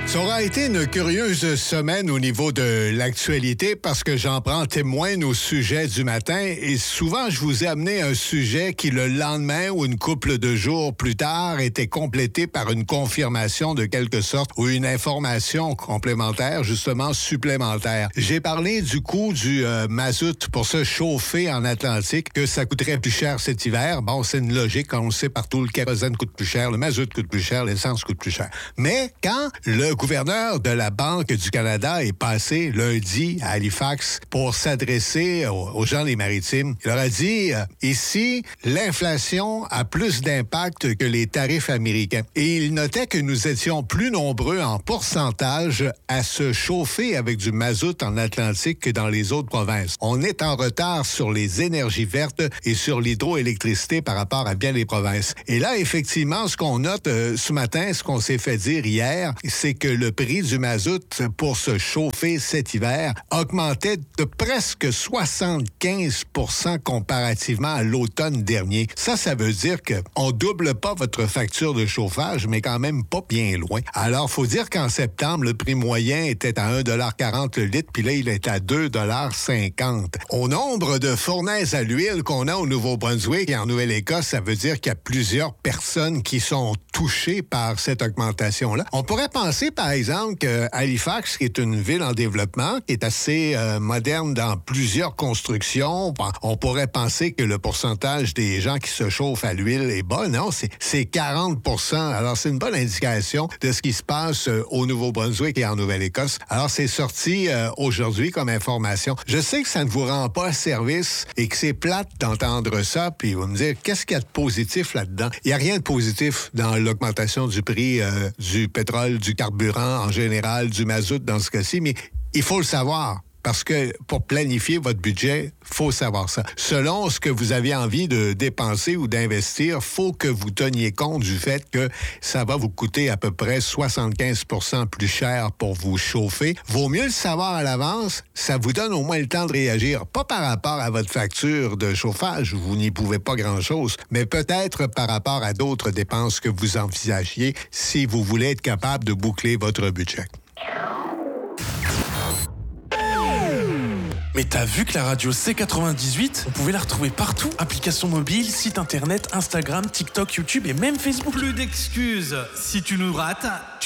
Ça aura été une curieuse semaine au niveau de l'actualité parce que j'en prends témoin nos sujets du matin et souvent je vous ai amené un sujet qui le lendemain ou une couple de jours plus tard était complété par une confirmation de quelque sorte ou une information complémentaire, justement supplémentaire. J'ai parlé du coût du mazout pour se chauffer en Atlantique, que ça coûterait plus cher cet hiver. Bon, c'est une logique, on le sait partout, le kérosène coûte plus cher, le mazout coûte plus cher, l'essence coûte plus cher. Mais quand le gouverneur de la Banque du Canada est passé lundi à Halifax pour s'adresser aux gens des Maritimes, il leur a dit ici, l'inflation a plus d'impact que les tarifs américains. Et il notait que nous étions plus nombreux en pourcentage à se chauffer avec du mazout en Atlantique que dans les autres provinces. On est en retard sur les énergies vertes et sur l'hydroélectricité par rapport à bien les provinces. Et là, effectivement, ce qu'on note ce matin, ce qu'on s'est fait dire hier, c'est que le prix du mazout pour se chauffer cet hiver augmentait de presque 75% comparativement à l'automne dernier. Ça veut dire qu'on double pas votre facture de chauffage, mais quand même pas bien loin. Alors, faut dire qu'en septembre, le prix moyen était à 1,40 $ le litre, puis là, il est à 2,50 $. Au nombre de fournaises à l'huile qu'on a au Nouveau-Brunswick et en Nouvelle-Écosse, ça veut dire qu'il y a plusieurs personnes qui sont touchées par cette augmentation-là. On pourrait penser, par exemple, que Halifax, qui est une ville en développement, qui est assez moderne dans plusieurs constructions, on pourrait penser que le pourcentage des gens qui se chauffent à l'huile est bas. Non, c'est 40%. Alors, c'est une bonne indication de ce qui se passe au Nouveau-Brunswick et en Nouvelle-Écosse. Alors, c'est sorti aujourd'hui comme information. Je sais que ça ne vous rend pas service et que c'est plate d'entendre ça, puis vous me dire, qu'est-ce qu'il y a de positif là-dedans? Il n'y a rien de positif dans l'augmentation du prix du pétrole, du carburant en général, du mazout dans ce cas-ci, mais il faut le savoir. Parce que pour planifier votre budget, faut savoir ça. Selon ce que vous avez envie de dépenser ou d'investir, faut que vous teniez compte du fait que ça va vous coûter à peu près 75% plus cher pour vous chauffer. Vaut mieux le savoir à l'avance, ça vous donne au moins le temps de réagir. Pas par rapport à votre facture de chauffage, vous n'y pouvez pas grand-chose, mais peut-être par rapport à d'autres dépenses que vous envisagiez si vous voulez être capable de boucler votre budget. Mais t'as vu que la radio C98, on pouvait la retrouver partout? Application mobile, site internet, Instagram, TikTok, YouTube et même Facebook. Plus d'excuses. Si tu nous rates,